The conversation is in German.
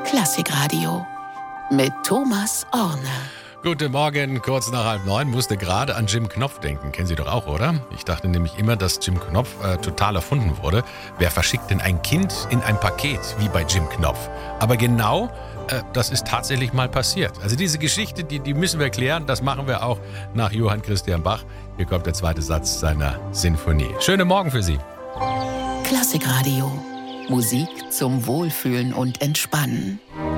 Klassikradio mit Thomas Orne. Guten Morgen, kurz nach 8:30, musste gerade an Jim Knopf denken. Kennen Sie doch auch, oder? Ich dachte nämlich immer, dass Jim Knopf total erfunden wurde. Wer verschickt denn ein Kind in ein Paket, wie bei Jim Knopf? Aber genau, das ist tatsächlich mal passiert. Also diese Geschichte, die müssen wir klären. Das machen wir auch nach Johann Christian Bach. Hier kommt der zweite Satz seiner Sinfonie. Schönen Morgen für Sie. Klassikradio. Musik zum Wohlfühlen und Entspannen.